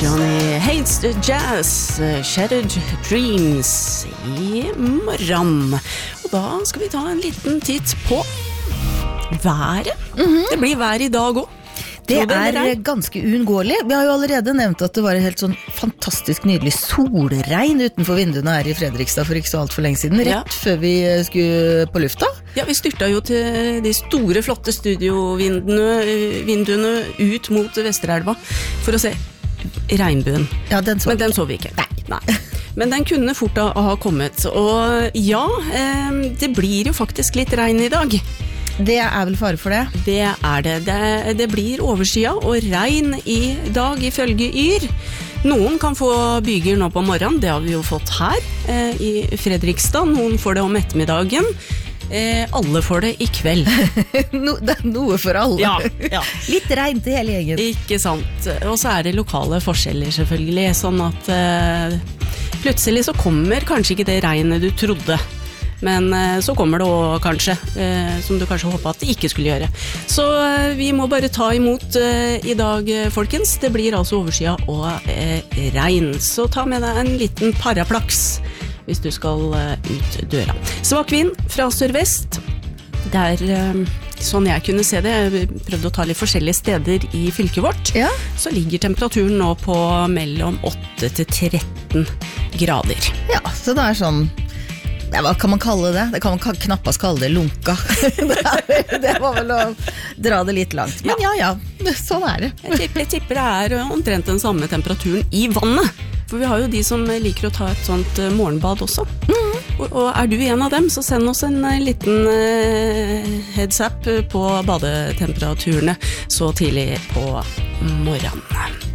Johnny Hates the Jazz, Shattered Dreams I morgen. Og da skal vi ta en liten titt på været. Det blir vær I dag også. Det ganske uunngåelig. Vi har jo allerede nevnt at det var helt sånn fantastisk nydelig solregn utenfor vinduene her I Fredrikstad for ikke så alt for lenge siden, rett før vi skulle på lufta. Ja, vi styrta jo til de store, flotte studiovinduene ut mot Vesterelva for å se regnbuen. Ja, Men den så vi ikke. Nei. Men den kunne fort ha kommet. Og ja, det blir jo faktisk litt regn I dag. Det vel fare for det? Det det. Det blir overskyet og regn I dag ifølge Yr. Noen kan få byger nå på morgenen, det har vi jo fått her I Fredrikstad. Noen får det om ettermiddagen. Alle får det I kveld. Det noe for alle. Ja. Litt regn til hele gjengen. Ikke sant. Og så det lokale forskjeller selvfølgelig, sånn at plutselig så kommer kanskje ikke det regnet du trodde. Men så kommer det også kanskje, som du kanskje håpet at det ikke skulle gjøre. Så vi må bare ta imot I dag, folkens. Det blir altså overskyet og regn. Så ta med deg en liten paraplaks hvis du skal ut døra. Svak vind fra sørvest. Det sånn jeg kunne se det. Jeg prøvde å ta litt forskjellige steder I fylket vårt. Ja. Så ligger temperaturen nå på mellom 8 til 13 grader. Ja, så det sånn... Hva kan man kalle det? Det kan man knappast kalle det lunka. Det var vel å dra det litt langt. Men ja, sånn det. Jeg tipper det omtrent den samme temperaturen I vannet. For vi har jo de som liker å ta et sånt morgenbad også. Og du en av dem, så send oss en liten heads up på badetemperaturene så tidlig på morgenen.